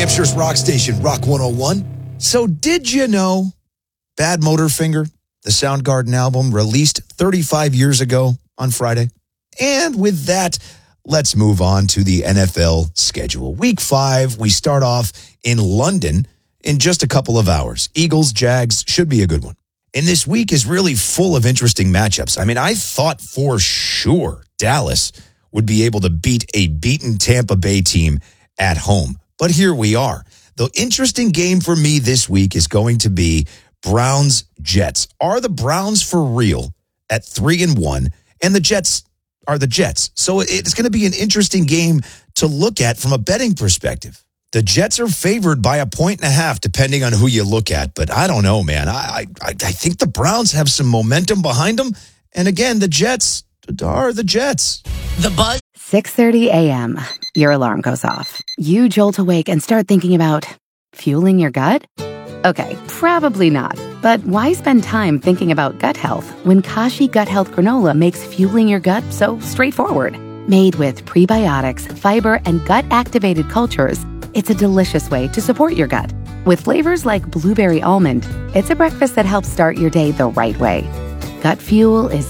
Hampshire's rock station, Rock 101. So did you know Badmotorfinger, the Soundgarden album, released 35 years ago on Friday? And with that, let's move on to the NFL schedule. Week 5, we start off in London in just a couple of hours. Eagles, Jags, should be a good one. And this week is really full of interesting matchups. I mean, I thought for sure Dallas would be able to beat a beaten Tampa Bay team at home. But here we are. The interesting game for me this week is going to be Browns-Jets. Are the Browns for real at 3-1? And the Jets are the Jets. So it's going to be an interesting game to look at from a betting perspective. The Jets are favored by 1.5 depending on who you look at. But I don't know, man. I think the Browns have some momentum behind them. And again, the Jets are the Jets. The Buzz. 6:30 a.m. Your alarm goes off. You jolt awake and start thinking about fueling your gut? Okay, probably not. But why spend time thinking about gut health when Kashi Gut Health Granola makes fueling your gut so straightforward? Made with prebiotics, fiber, and gut-activated cultures, it's a delicious way to support your gut. With flavors like blueberry almond, it's a breakfast that helps start your day the right way. Gut Fuel is